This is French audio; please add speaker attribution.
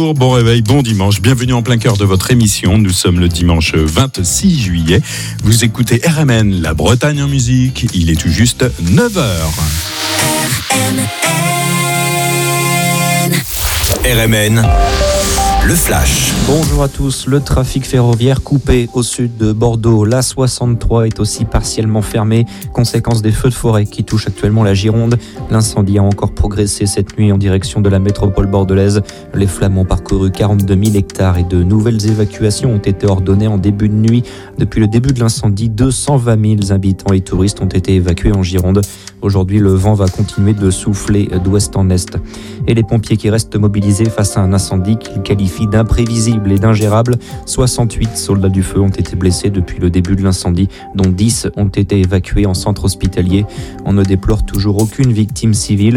Speaker 1: Bonjour, bon réveil, bon dimanche. Bienvenue en plein cœur de votre émission. Nous sommes le dimanche 26 juillet. Vous écoutez RMN, la Bretagne en musique. Il est tout juste 9h.
Speaker 2: RMN, le flash.
Speaker 3: Bonjour à tous. Le trafic ferroviaire coupé au sud de Bordeaux. La 63 est aussi partiellement fermée, conséquence des feux de forêt qui touchent actuellement la Gironde. L'incendie a encore progressé cette nuit en direction de la métropole bordelaise. Les flammes ont parcouru 42 000 hectares et de nouvelles évacuations ont été ordonnées en début de nuit. Depuis le début de l'incendie, 220 000 habitants et touristes ont été évacués en Gironde. Aujourd'hui, le vent va continuer de souffler d'ouest en est. Et les pompiers qui restent mobilisés face à un incendie qu'ils qualifient d'imprévisible et d'ingérable. 68 soldats du feu ont été blessés depuis le début de l'incendie, dont 10 ont été évacués en centre hospitalier. On ne déplore toujours aucune victime civile.